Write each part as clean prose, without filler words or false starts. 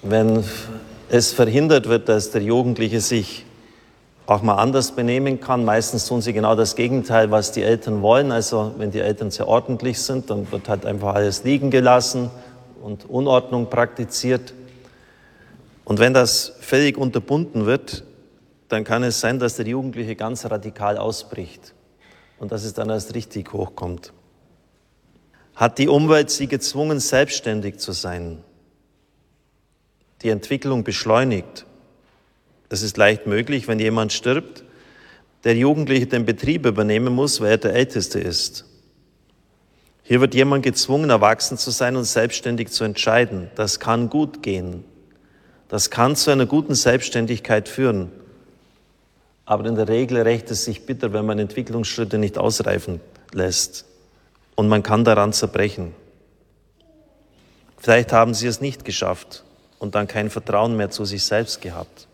wenn es verhindert wird, dass der Jugendliche sich auch mal anders benehmen kann. Meistens tun sie genau das Gegenteil, was die Eltern wollen. Also wenn die Eltern sehr ordentlich sind, dann wird halt einfach alles liegen gelassen und Unordnung praktiziert. Und wenn das völlig unterbunden wird, dann kann es sein, dass der Jugendliche ganz radikal ausbricht und dass es dann erst richtig hochkommt. Hat die Umwelt sie gezwungen, selbstständig zu sein? Die Entwicklung beschleunigt. Das ist leicht möglich, wenn jemand stirbt, der Jugendliche den Betrieb übernehmen muss, weil er der Älteste ist. Hier wird jemand gezwungen, erwachsen zu sein und selbstständig zu entscheiden. Das kann gut gehen. Das kann zu einer guten Selbstständigkeit führen. Aber in der Regel rächt es sich bitter, wenn man Entwicklungsschritte nicht ausreifen lässt. Und man kann daran zerbrechen. Vielleicht haben sie es nicht geschafft und dann kein Vertrauen mehr zu sich selbst gehabt.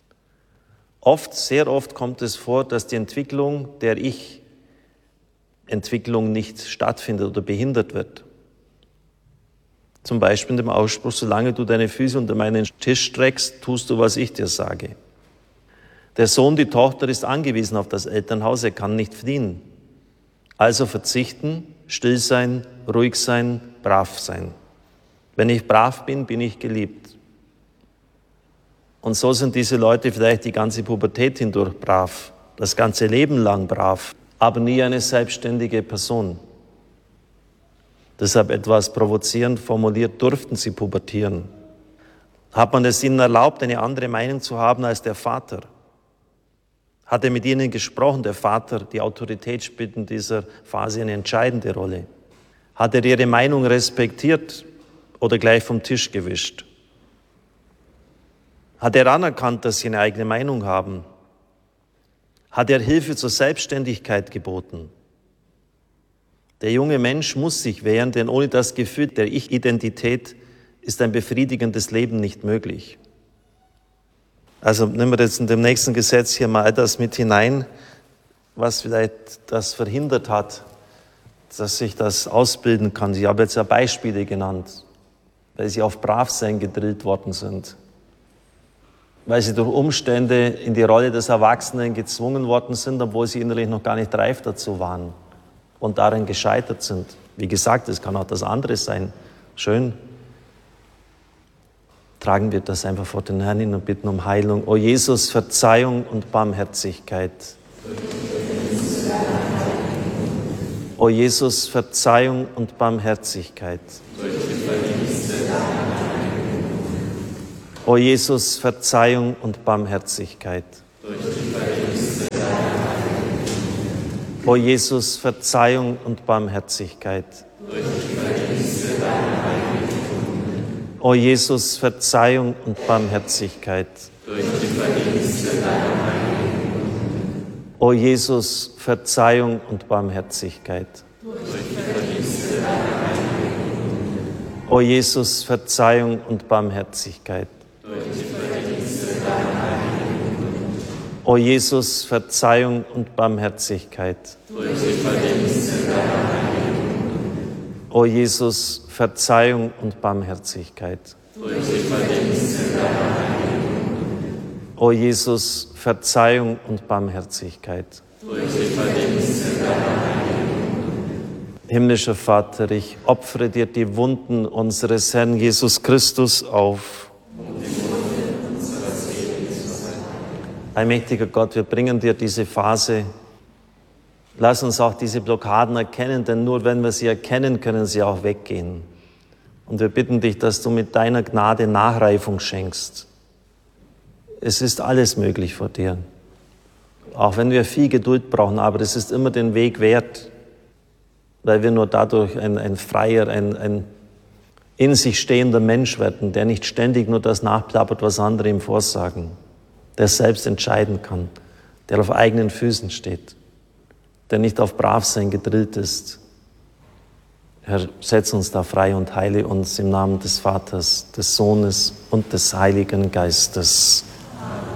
Sehr oft kommt es vor, dass die Entwicklung der Ich-Entwicklung nicht stattfindet oder behindert wird. Zum Beispiel in dem Ausspruch, solange du deine Füße unter meinen Tisch streckst, tust du, was ich dir sage. Der Sohn, die Tochter ist angewiesen auf das Elternhaus, er kann nicht fliehen. Also verzichten, still sein, ruhig sein, brav sein. Wenn ich brav bin, bin ich geliebt. Und so sind diese Leute vielleicht die ganze Pubertät hindurch brav, das ganze Leben lang brav, aber nie eine selbstständige Person. Deshalb etwas provozierend formuliert, durften sie pubertieren. Hat man es ihnen erlaubt, eine andere Meinung zu haben als der Vater? Hat er mit ihnen gesprochen, der Vater? Die Autorität spielt in dieser Phase eine entscheidende Rolle. Hat er ihre Meinung respektiert oder gleich vom Tisch gewischt? Hat er anerkannt, dass sie eine eigene Meinung haben? Hat er Hilfe zur Selbstständigkeit geboten? Der junge Mensch muss sich wehren, denn ohne das Gefühl der Ich-Identität ist ein befriedigendes Leben nicht möglich. Also nehmen wir jetzt in dem nächsten Gesetz hier mal das mit hinein, was vielleicht das verhindert hat, dass sich das ausbilden kann. Ich habe jetzt ja Beispiele genannt, weil sie auf Bravsein gedrillt worden sind. Weil sie durch Umstände in die Rolle des Erwachsenen gezwungen worden sind, obwohl sie innerlich noch gar nicht reif dazu waren und darin gescheitert sind. Wie gesagt, es kann auch das andere sein. Schön. Tragen wir das einfach vor den Herrn hin und bitten um Heilung. O Jesus, Verzeihung und Barmherzigkeit. O Jesus, Verzeihung und Barmherzigkeit. O Jesus, Verzeihung und Barmherzigkeit. O Jesus, Verzeihung und Barmherzigkeit. O Jesus, Verzeihung und Barmherzigkeit. O Jesus, Verzeihung und Barmherzigkeit. O Jesus, Verzeihung und Barmherzigkeit. O Jesus, Verzeihung und Barmherzigkeit. O Jesus, Verzeihung und Barmherzigkeit. O Jesus, Verzeihung und Barmherzigkeit. Himmlischer Vater, ich opfere dir die Wunden unseres Herrn Jesus Christus auf. Allmächtiger Gott, wir bringen dir diese Phase. Lass uns auch diese Blockaden erkennen, denn nur wenn wir sie erkennen, können sie auch weggehen. Und wir bitten dich, dass du mit deiner Gnade Nachreifung schenkst. Es ist alles möglich vor dir. Auch wenn wir viel Geduld brauchen, aber es ist immer den Weg wert, weil wir nur dadurch ein freier, ein in sich stehender Mensch werden, der nicht ständig nur das nachplappert, was andere ihm vorsagen, der selbst entscheiden kann, der auf eigenen Füßen steht, der nicht auf Bravsein gedrillt ist. Herr, setz uns da frei und heile uns im Namen des Vaters, des Sohnes und des Heiligen Geistes.